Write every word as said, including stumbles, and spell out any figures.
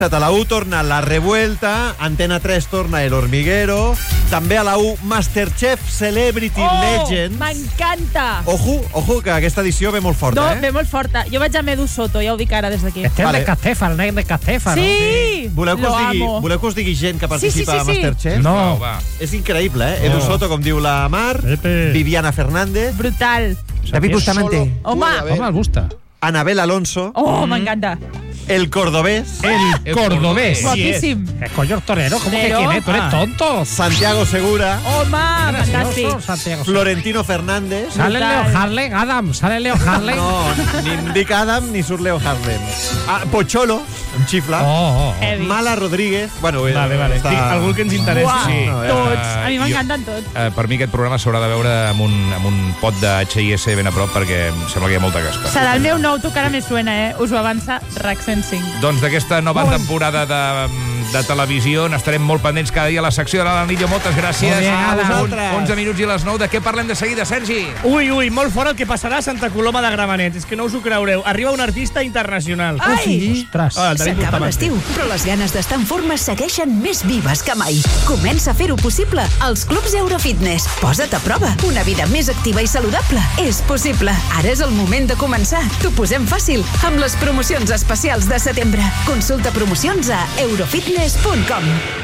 A la u torna La Revuelta, Antena tres torna El Hormiguero, també a la u Masterchef Celebrity oh, Legends. M'encanta! Ojo, ojo, que aquesta edició ve molt forta, no, eh? No, ve molt forta. Jo vaig a Medu Soto, ja ho dic ara des d'aquí. Este vale. És de Cacefa, el nen de Cacefa, sí, no? Sí! Voleu que, us digui, voleu que us digui gent que participa sí, sí, sí, a Masterchef? Sí. No. no va. És increïble, eh? Edu Oh. Soto, com diu la Mar, Epe. Viviana Fernández, Brutal. David Bustamante, Home! Home, el gusta. Anabel Alonso, Oh, m'encanta. El Cordobés, El, El cordobés. Guapíssim. Es coño el torero. ¿Cómo que Pero- quién es? ¿Tú eres Ah. tonto? Santiago Segura, Home, fantàstic. Gracioso, Santiago. Florentino Fernández. Sale Leo Brutal. Harlem, Adam. Sale Leo Harlem. No, ni em dic Adam ni surt Leo Harlem. Ah, Pocholo, un xifla. Oh, oh, oh. Heavy. Mala Rodríguez. Bueno, Vale, vale. està... Dic, algú que ens interessi. Uau, Sí. tots. Uh, A mi jo- m'encanten tots. Uh, per mi aquest programa s'haurà de veure amb un, amb un pot de H I S ben a prop perquè em sembla que hi ha molta caspa. Serà el meu nou Tu cara me suena, eh? Us ho avança RAC cent cinc. Doncs d'aquesta nova temporada de, de televisió n'estarem molt pendents cada dia a la secció de l'Anillo. Moltes gràcies. Molt bé, A Adam. vosaltres. onze minuts i les nou. De què parlem de seguida, Sergi? Ui, ui, molt fort el que passarà a Santa Coloma de Gramenet. És que no us ho creureu. Arriba un artista internacional. Ai! Ostres. Ah, el David S'acaba Bustamante. l'estiu, però les ganes d'estar en forma segueixen més vives que mai. Comença a fer-ho possible als clubs Eurofitness. Posa't a prova. Una vida més activa i saludable és possible. Ara és el moment de començar. T'ho posem fàcil amb les promocions especials de setembre. Consulta promocions a eurofitness punt com.